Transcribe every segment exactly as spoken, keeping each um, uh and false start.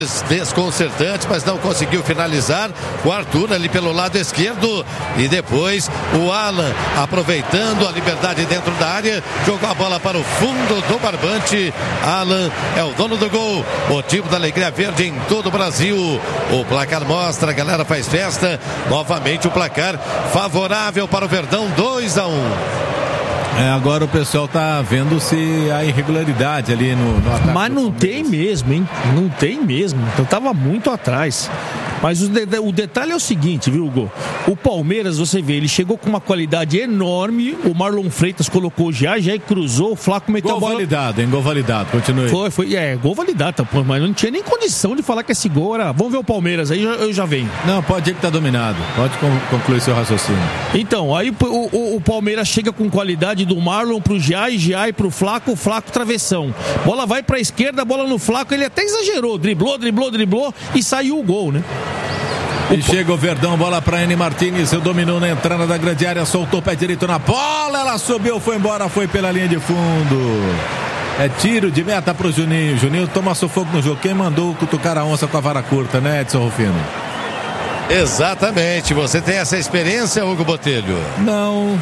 desconcertante, mas não conseguiu finalizar. O Arthur ali pelo lado esquerdo e depois o Alan aproveitando a liberdade dentro da área, jogou a bola para o fundo do barbante. Alan é o dono do gol, motivo da alegria verde em todo o Brasil. O placar mostra, a galera faz festa. Novamente o placar favorável para o Verdão, dois a um. É, agora o pessoal tá vendo se há irregularidade ali no, no ataque. Mas não tem mesmo, hein? Não tem mesmo. Então tava muito atrás. Mas o, de, o detalhe é o seguinte, viu, Hugo? O Palmeiras, você vê, ele chegou com uma qualidade enorme. O Marlon Freitas colocou já, já cruzou. O Flaco meteu gol a bola. Gol validado, hein? Gol validado. Continue. Foi, foi. É, gol validado, pô, mas não tinha nem condição de falar que esse gol era. Vamos ver o Palmeiras, aí eu, eu já venho. Não, pode ir que tá dominado. Pode concluir seu raciocínio. Então, aí o, o, o Palmeiras chega com qualidade do Marlon pro Giai, Giai pro Flaco, Flaco travessão. Bola vai pra esquerda, bola no Flaco, ele até exagerou, driblou, driblou, driblou e saiu o gol, né? E o chega o Verdão, bola pra N Martínez, dominou na entrada da grande área, soltou o pé direito na bola, ela subiu, foi embora, foi pela linha de fundo. É tiro de meta pro Juninho. Juninho toma sufoco no jogo. Quem mandou cutucar a onça com a vara curta, né, Edson Rufino? Exatamente, você tem essa experiência, Hugo Botelho? Não.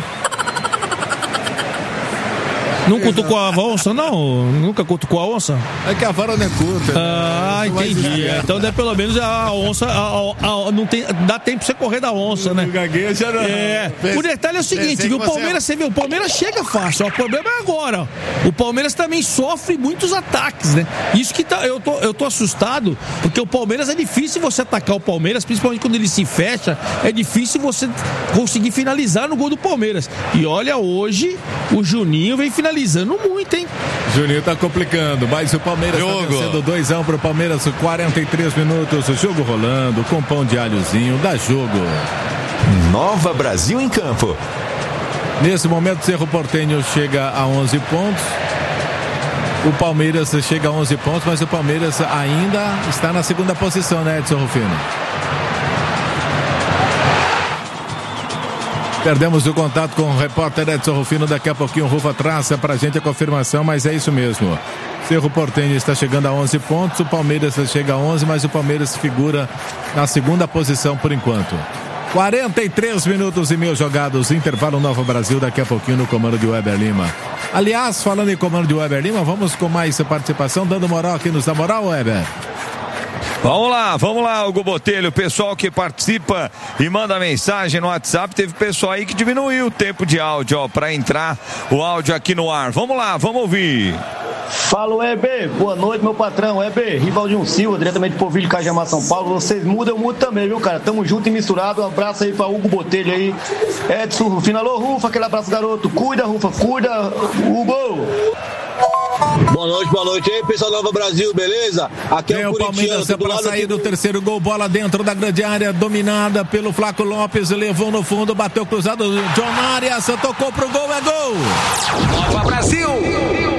Não cutucou a onça, não? Nunca cutucou a onça? É que a vara não é curta. Ah, né? Entendi. É, então, né, pelo menos a onça, a, a, a, não tem, dá tempo pra você correr da onça, né? Gagueja, não. É. O detalhe é o seguinte, viu? O Palmeiras, você vê, o Palmeiras chega fácil. O problema é agora. O Palmeiras também sofre muitos ataques, né? Isso que tá, eu tô, eu tô assustado, porque o Palmeiras é difícil você atacar o Palmeiras, principalmente quando ele se fecha, é difícil você conseguir finalizar no gol do Palmeiras. E olha, hoje o Juninho vem finalizando muito, hein? Juninho tá complicando, mas o Palmeiras jogo. Tá vencendo dois a um pro Palmeiras, quarenta e três minutos, o jogo rolando, com pão de alhozinho, dá jogo. Nova Brasil em campo. Nesse momento, Cerro Porteño chega a onze pontos. O Palmeiras chega a onze pontos, mas o Palmeiras ainda está na segunda posição, né, Edson Rufino? Perdemos o contato com o repórter Edson Rufino. Daqui a pouquinho o Rufa traça pra gente a confirmação, mas é isso mesmo. Cerro Porteño está chegando a onze pontos, o Palmeiras chega a onze, mas o Palmeiras figura na segunda posição por enquanto. quarenta e três minutos e meio jogados, intervalo Nova Brasil, daqui a pouquinho no comando de Weber Lima. Aliás, falando em comando de Weber Lima, vamos com mais participação, dando moral aqui nos dá moral, Weber. Vamos lá, vamos lá, Hugo Botelho, pessoal que participa e manda mensagem no WhatsApp, teve pessoal aí que diminuiu o tempo de áudio, ó, para entrar o áudio aqui no ar. Vamos lá, vamos ouvir. Fala, Weber, boa noite, meu patrão, Weber, Rivaldinho Silva, diretamente de Povilho, Cajamar, São Paulo. Vocês mudam, eu mudo também, viu, cara? Tamo junto e misturado. Um abraço aí pra Hugo Botelho aí, Edson Rufino. Alô, Rufa, aquele abraço, garoto. Cuida, Rufa, cuida, Hugo. Boa noite, boa noite aí, pessoal Nova Brasil, beleza? Aqui é o, o Palmeiras para sair do terceiro gol, bola dentro da grande área, dominada pelo Flaco Lopes, levou no fundo, bateu cruzado, John Arias, tocou pro gol, é gol! Nova Brasil!